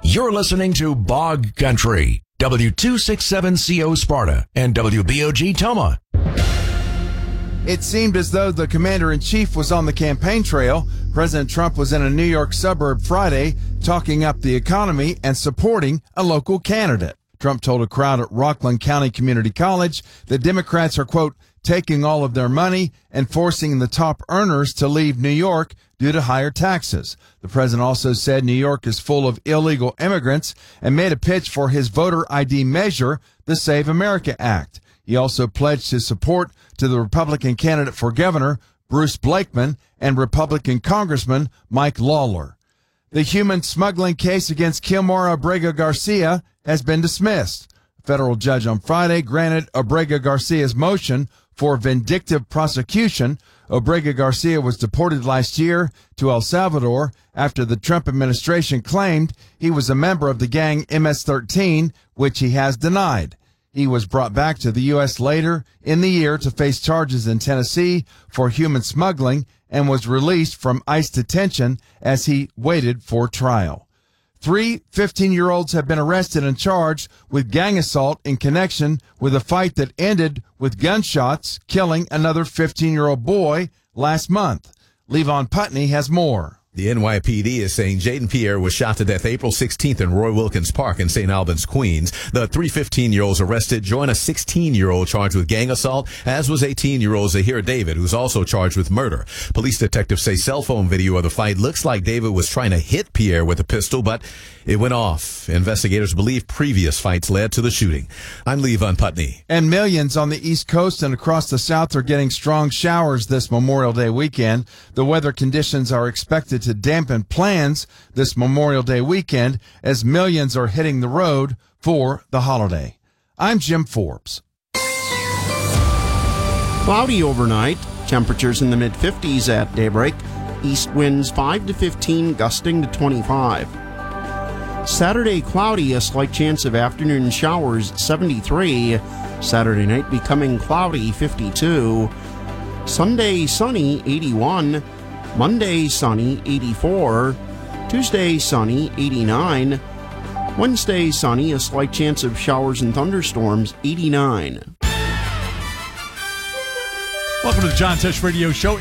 You're listening to Bog Country, W267CO Sparta and WBOG Toma. It seemed as though the commander-in-chief was on the campaign trail. President Trump was in a New York suburb Friday talking up the economy and supporting a local candidate. Trump told a crowd at Rockland County Community College that Democrats are, quote, taking all of their money and forcing the top earners to leave New York due to higher taxes. The president also said New York is full of illegal immigrants and made a pitch for his voter ID measure, the Save America Act. He also pledged his support to the Republican candidate for governor, Bruce Blakeman, and Republican Congressman Mike Lawler. The human smuggling case against Kilmar Abrega Garcia has been dismissed. A federal judge on Friday granted Abrega Garcia's motion for vindictive prosecution. Abrega Garcia was deported last year to El Salvador after the Trump administration claimed he was a member of the gang MS-13, which he has denied. He was brought back to the U.S. later in the year to face charges in Tennessee for human smuggling and was released from ICE detention as he waited for trial. 3 15-year-olds have been arrested and charged with gang assault in connection with a fight that ended with gunshots, killing another 15-year-old boy last month. Levon Putney has more. The NYPD is saying Jaden Pierre was shot to death April 16th in Roy Wilkins Park in St. Albans, Queens. The 3 15-year-olds arrested join a 16-year-old charged with gang assault, as was 18-year-old Zahir David, who's also charged with murder. Police detectives say cell phone video of the fight looks like David was trying to hit Pierre with a pistol, but it went off. Investigators believe previous fights led to the shooting. I'm Levon Putney. And millions on the East Coast and across the South are getting strong showers this Memorial Day weekend. The weather conditions are expected to dampen plans this Memorial Day weekend as millions are hitting the road for the holiday. I'm Jim Forbes. Cloudy overnight. Temperatures in the mid-50s at daybreak. East winds 5 to 15, gusting to 25. Saturday cloudy, a slight chance of afternoon showers, 73. Saturday night becoming cloudy, 52. Sunday sunny, 81. Monday sunny, 84. Tuesday sunny, 89. Wednesday sunny, a slight chance of showers and thunderstorms, 89. Welcome to the John Tesh Radio Show.